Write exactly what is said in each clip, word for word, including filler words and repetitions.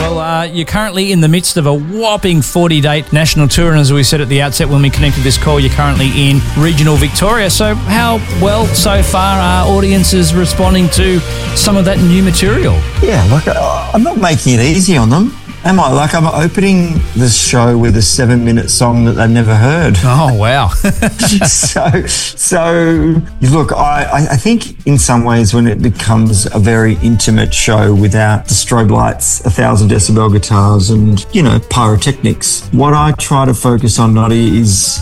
Well, uh, you're currently in the midst of a whopping forty-date national tour, and as we said at the outset when we connected this call, you're currently in regional Victoria. So how well so far are audiences responding to some of that new material? Yeah, like uh, I'm not making it easy on them. Am I? Like, I'm opening this show with a seven-minute song that they've never heard. Oh, wow. so, so look, I, I think in some ways when it becomes a very intimate show without the strobe lights, a thousand decibel guitars and, you know, pyrotechnics, what I try to focus on, Noddy, is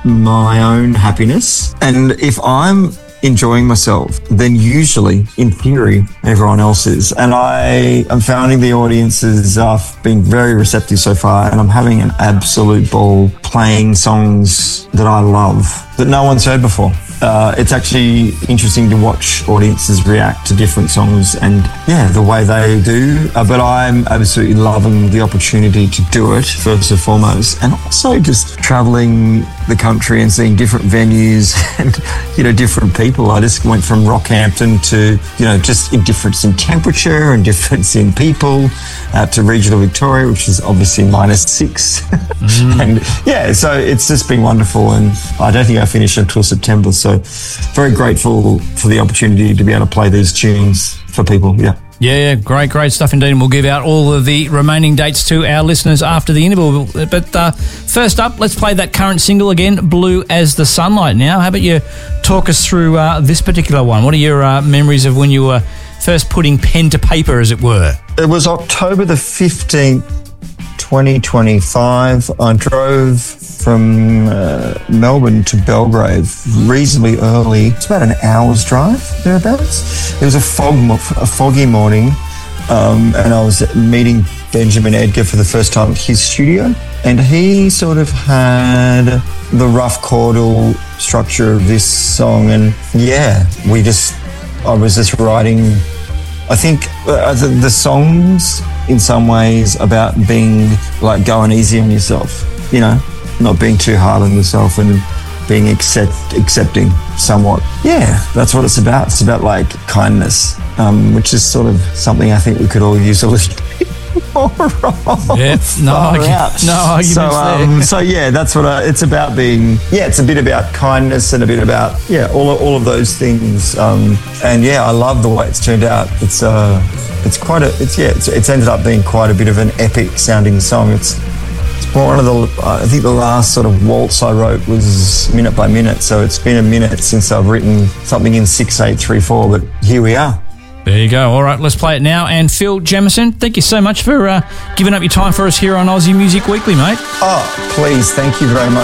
my own happiness. And if I'm enjoying myself, then usually, in theory, everyone else is. And I am finding the audiences have been very receptive so far, and I'm having an absolute ball playing songs that I love that no one's heard before. Uh, it's actually interesting to watch audiences react to different songs and, yeah, the way they do. Uh, but I'm absolutely loving the opportunity to do it, first and foremost, and also just travelling the country and seeing different venues and, you know, different people. I just went from Rockhampton to, you know, just in difference in temperature and difference in people, uh, to regional Victoria, which is obviously minus six. Mm. And, yeah, so it's just been wonderful, and I don't think I finish until September. So very grateful for the opportunity to be able to play these tunes for people, yeah. Yeah, yeah, great, great stuff indeed. And we'll give out all of the remaining dates to our listeners after the interval. But uh, first up, let's play that current single again, Blue as the Sunlight. Now, how about you talk us through uh, this particular one? What are your uh, memories of when you were first putting pen to paper, as it were? It was October the fifteenth, twenty twenty-five. I drove from uh, Melbourne to Belgrave reasonably early. It's about an hour's drive, thereabouts. It was a fog, a foggy morning, um, and I was meeting Benjamin Edgar for the first time at his studio, and he sort of had the rough chordal structure of this song, and yeah, we just, I was just writing, I think uh, the, the song's in some ways about being, like, going easy on yourself, you know, not being too hard on yourself and being accept, accepting somewhat. Yeah, that's what it's about. It's about, like, kindness, um, which is sort of something I think we could all use a little bit more of. Yeah, no, I, no arguments so, um, there. so, yeah, that's what I, it's about being, yeah, it's a bit about kindness and a bit about, yeah, all, all of those things. Um, and, yeah, I love the way it's turned out. It's, uh, it's quite a, it's, yeah, it's, it's ended up being quite a bit of an epic sounding song. It's, It's one of the, I think the last sort of waltz I wrote was minute by minute, so it's been a minute since I've written something in six eight three four, but here we are. There you go. All right, let's play it now. And Phil Jamieson, thank you so much for uh, giving up your time for us here on Aussie Music Weekly, mate. Oh, please, thank you very much.